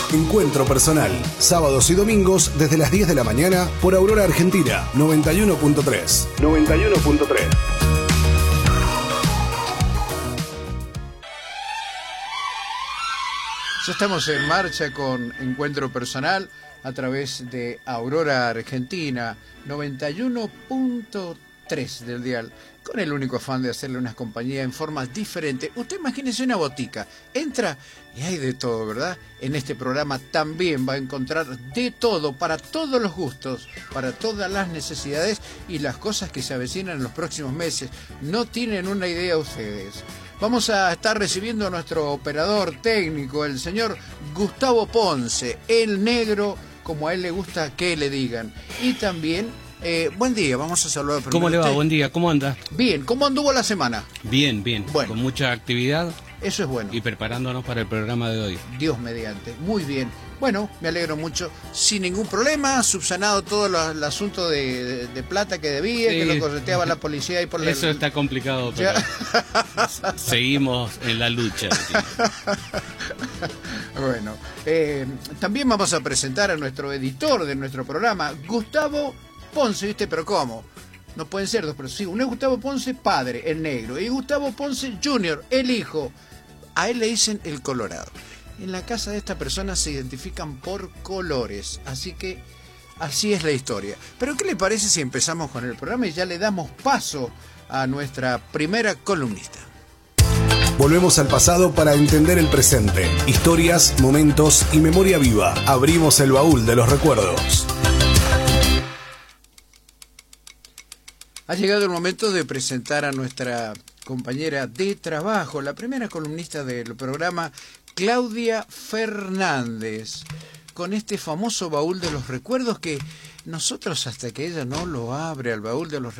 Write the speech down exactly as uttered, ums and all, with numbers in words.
Encuentro Personal, sábados y domingos desde las diez de la mañana por Aurora Argentina, noventa y uno punto tres. noventa y uno punto tres. Ya estamos en marcha con Encuentro Personal a través de Aurora Argentina, noventa y uno punto tres del dial, con el único afán de hacerle unas compañías en formas diferentes. Usted imagínese una botica, entra y hay de todo, ¿verdad? En este programa también va a encontrar de todo, para todos los gustos, para todas las necesidades y las cosas que se avecinan en los próximos meses. No tienen una idea ustedes. Vamos a estar recibiendo a nuestro operador técnico, el señor Gustavo Ponce, el negro, como a él le gusta que le digan. Y también, eh, buen día, vamos a saludar primero. ¿Cómo le va? Usted. Buen día, ¿cómo anda? Bien, ¿cómo anduvo la semana? Bien, bien, bueno, con mucha actividad. Eso es bueno. Y preparándonos para el programa de hoy. Dios mediante, muy bien. Bueno, me alegro mucho, sin ningún problema, subsanado todo lo, el asunto de, de, de plata que debía, sí, que lo correteaba la policía y por la... Eso está complicado, pero seguimos en la lucha. Bueno, eh, también vamos a presentar a nuestro editor de nuestro programa, Gustavo Ponce, ¿viste? Pero ¿cómo? No pueden ser dos, pero sí, uno es Gustavo Ponce, padre, el negro, y Gustavo Ponce junior, el hijo. A él le dicen el Colorado. En la casa de esta persona se identifican por colores, así que así es la historia. Pero ¿qué le parece si empezamos con el programa y ya le damos paso a nuestra primera columnista? Volvemos al pasado para entender el presente. Historias, momentos y memoria viva. Abrimos el baúl de los recuerdos. Ha llegado el momento de presentar a nuestra compañera de trabajo, la primera columnista del programa, Claudia Fernández, con este famoso baúl de los recuerdos que nosotros, hasta que ella no lo abre al baúl de los recuerdos,